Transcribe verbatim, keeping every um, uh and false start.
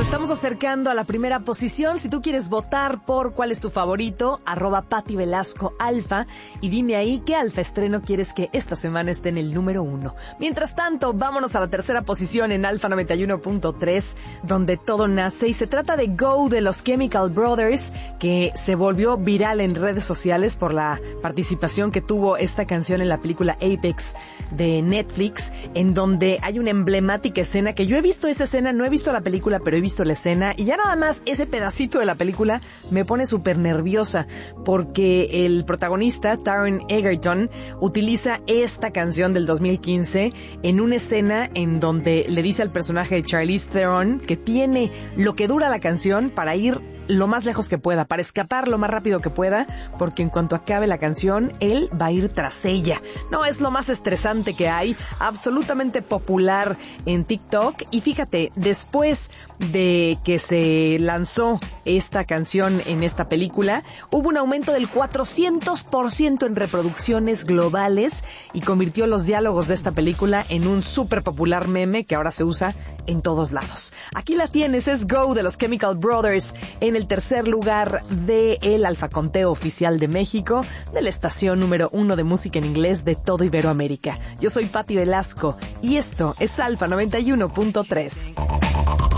estamos acercando a la primera posición. Si tú quieres votar por cuál es tu favorito, arroba Pati Velasco Alfa, y dime ahí qué alfa estreno quieres que esta semana esté en el número uno. Mientras tanto, vámonos a la tercera posición en Alfa noventa y uno punto tres, donde todo nace, y se trata de Go de los Chemical Brothers, que se volvió viral en redes sociales por la participación que tuvo esta canción en la película Apex de Netflix, en donde hay una emblemática escena que yo he visto esa escena, no he visto la película, pero he visto la escena, y ya nada más ese pedacito de la película me pone súper nerviosa, porque el protagonista, Taron Egerton, utiliza esta canción del dos mil quince en una escena en donde le dice al personaje de Charlize Theron que tiene lo que dura la canción para ir lo más lejos que pueda, para escapar lo más rápido que pueda, porque en cuanto acabe la canción, él va a ir tras ella. No, es lo más estresante que hay, absolutamente popular en TikTok. Y fíjate, después de que se lanzó esta canción en esta película, hubo un aumento del cuatrocientos por ciento en reproducciones globales y convirtió los diálogos de esta película en un súper popular meme que ahora se usa en todos lados. Aquí la tienes, es Go de los Chemical Brothers, en el tercer lugar de el Alfaconteo oficial de México, de la estación número uno de música en inglés de todo Iberoamérica. Yo soy Pati Velasco y esto es Alfa noventa y uno punto tres.